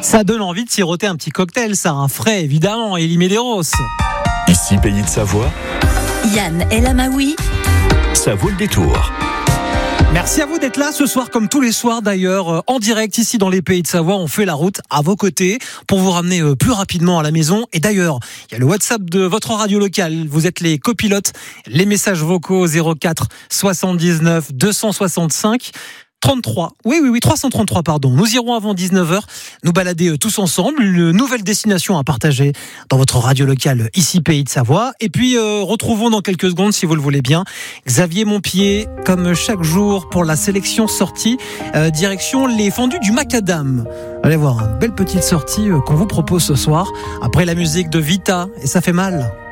Ça donne envie de siroter un petit cocktail, ça, un frais évidemment, Elie Medeiros. Ici Pays de Savoie, Yann El Amaoui, ça vaut le détour. Merci à vous d'être là ce soir, comme tous les soirs d'ailleurs, en direct ici dans les Pays de Savoie. On fait la route à vos côtés pour vous ramener plus rapidement à la maison. Et d'ailleurs, il y a le WhatsApp de votre radio locale. Vous êtes les copilotes. Les messages vocaux 04 79 265 33. Oui, 333, pardon. Nous irons avant 19h nous balader tous ensemble. Une nouvelle destination à partager dans votre radio locale, ici Pays de Savoie. Et puis, retrouvons dans quelques secondes, si vous le voulez bien, Xavier Montpied, comme chaque jour pour la sélection sortie, direction les fondus du Macadam. Allez voir, une belle petite sortie qu'on vous propose ce soir, après la musique de Vita, et ça fait mal.